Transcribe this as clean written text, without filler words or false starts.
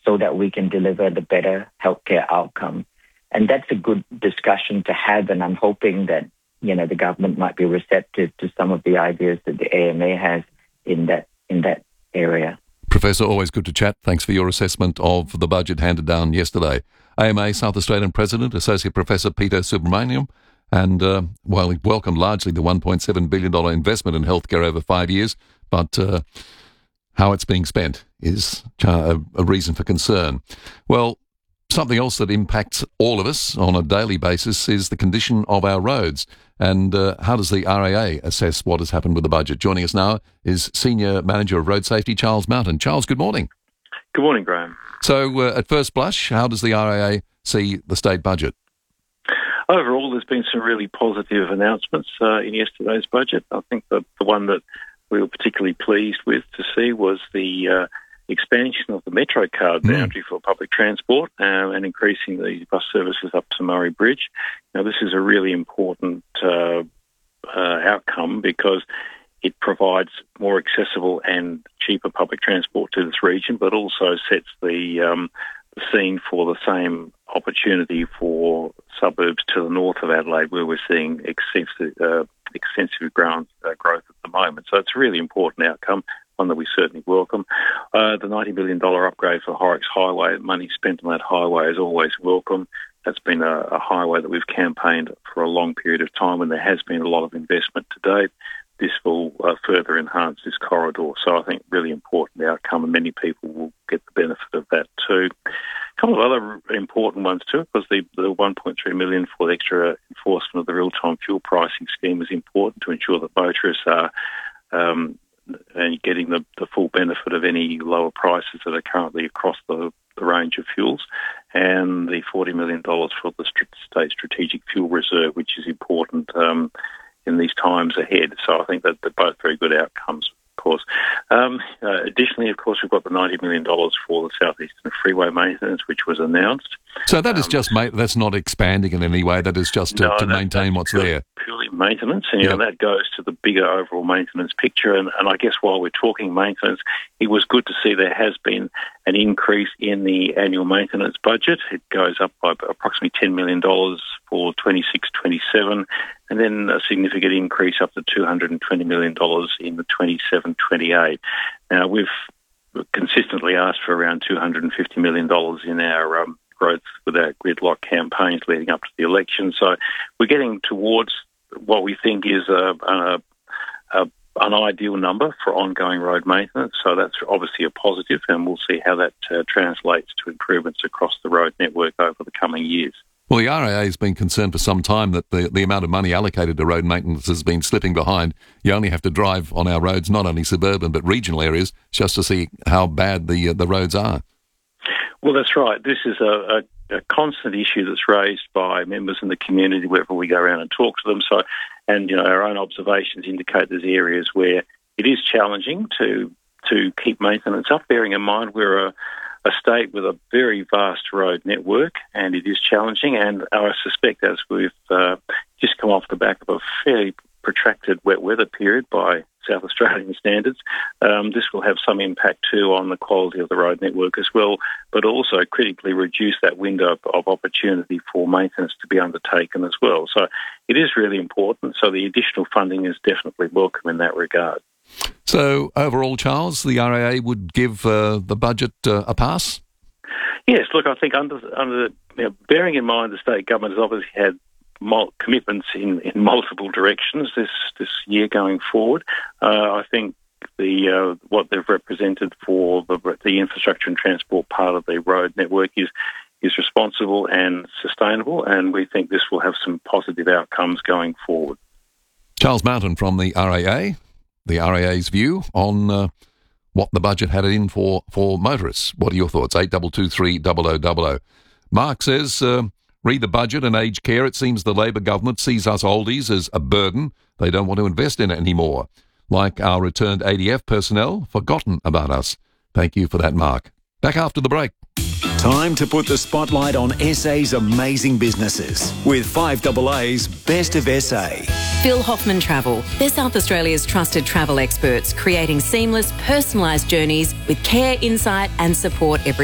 so that we can deliver the better healthcare outcome. And that's a good discussion to have, and I'm hoping that, the government might be receptive to some of the ideas that the AMA has in that area. Professor, always good to chat. Thanks for your assessment of the budget handed down yesterday. AMA South Australian President, Associate Professor Peter Subramaniam, and he welcomed largely the $1.7 billion investment in healthcare over 5 years, but how it's being spent is a reason for concern. Well, something else that impacts all of us on a daily basis is the condition of our roads. And how does the RAA assess what has happened with the budget? Joining us now is Senior Manager of Road Safety, Charles Mountain. Charles, good morning. Good morning, Graham. So, at first blush, how does the RAA see the state budget? Overall, there's been some really positive announcements in yesterday's budget. I think the one that we were particularly pleased with to see was the expansion of the MetroCard boundary for public transport and increasing the bus services up to Murray Bridge. Now, this is a really important outcome because it provides more accessible and cheaper public transport to this region, but also sets the scene for the same opportunity for suburbs to the north of Adelaide, where we're seeing extensive growth at the moment. So it's a really important outcome, one that we certainly welcome. The $90 million upgrade for Horrocks Highway, money spent on that highway is always welcome. That's been a highway that we've campaigned for a long period of time, and there has been a lot of investment to date. This will further enhance this corridor. So I think really important outcome, and many people will get the benefit of that too. A couple of other important ones too, because the $1.3 million for the extra enforcement of the real-time fuel pricing scheme is important to ensure that motorists are and getting the full benefit of any lower prices that are currently across the range of fuels, and the $40 million for the State Strategic Fuel Reserve, which is important in these times ahead. So I think that they're both very good outcomes, of course. Additionally, of course, we've got the $90 million for the South Eastern Freeway maintenance, which was announced. So that is just, that's not expanding in any way, that is just to maintain what's there. Purely maintenance, and that goes to the bigger overall maintenance picture. And I guess while we're talking maintenance, it was good to see there has been an increase in the annual maintenance budget. It goes up by approximately $10 million for 26-27, and then a significant increase up to $220 million in the 27-28. Now, we've consistently asked for around $250 million in our growth with our gridlock campaigns leading up to the election. So we're getting towards what we think is an ideal number for ongoing road maintenance. So that's obviously a positive, and we'll see how that translates to improvements across the road network over the coming years. Well, the RAA has been concerned for some time that the amount of money allocated to road maintenance has been slipping behind. You only have to drive on our roads, not only suburban but regional areas, just to see how bad the roads are. Well, that's right. This is a constant issue that's raised by members in the community wherever we go around and talk to them. So, and our own observations indicate there's areas where it is challenging to keep maintenance up. Bearing in mind we're a state with a very vast road network, and it is challenging. And I suspect, as we've just come off the back of a fairly protracted wet weather period by South Australian standards, this will have some impact too on the quality of the road network as well, but also critically reduce that window of opportunity for maintenance to be undertaken as well. So it is really important. So the additional funding is definitely welcome in that regard. So overall, Charles, the RAA would give the budget a pass? Yes, look, I think under bearing in mind the state government has obviously had commitments in multiple directions this year going forward. I think what they've represented for the infrastructure and transport part of the road network is responsible and sustainable, and we think this will have some positive outcomes going forward. Charles Mountain from the RAA, the RAA's view on what the budget had in for motorists. What are your thoughts? 8223 0000. Mark says, read the budget and aged care. It seems the Labor government sees us oldies as a burden. They don't want to invest in it anymore. Like our returned ADF personnel, forgotten about us. Thank you for that, Mark. Back after the break. Time to put the spotlight on SA's amazing businesses with 5AA's Best of SA. Phil Hoffman Travel. They're South Australia's trusted travel experts, creating seamless, personalised journeys with care, insight and support every